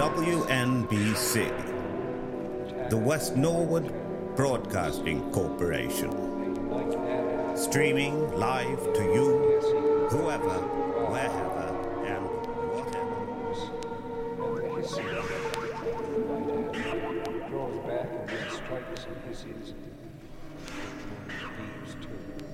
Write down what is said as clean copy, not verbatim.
WNBC, the West Norwood Broadcasting Corporation, streaming live to you, whoever, wherever, and whatever. Goes back and then strikes and hisses. Leaves too.